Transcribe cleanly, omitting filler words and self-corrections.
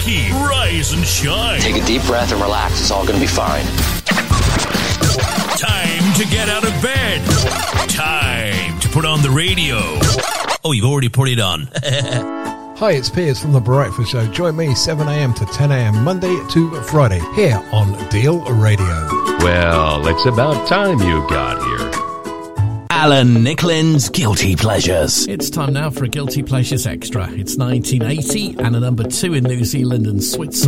Corky, rise and shine. Take a deep breath and relax. It's all going to be fine. Time to get out of bed. Time to put on the radio. Oh, you've already put it on. Hi, it's Piers from The Breakfast Show. Join me 7am to 10am, Monday to Friday, here on Deal Radio. Well, it's about time you got here. Alan Nicklin's Guilty Pleasures. It's time now for a Guilty Pleasures Extra. It's 1980 and a number 2 in New Zealand and Switzerland.